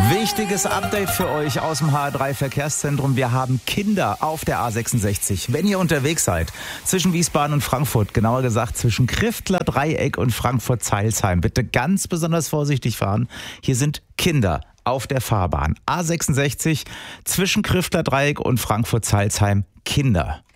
Wichtiges Update für euch aus dem HR3 Verkehrszentrum. Wir haben Kinder auf der A66. Wenn ihr unterwegs seid, zwischen Wiesbaden und Frankfurt, genauer gesagt zwischen Kriftler Dreieck und Frankfurt-Zeilsheim, bitte ganz besonders vorsichtig fahren. Hier sind Kinder auf der Fahrbahn. A66 zwischen Kriftler Dreieck und Frankfurt-Zeilsheim. Kinder.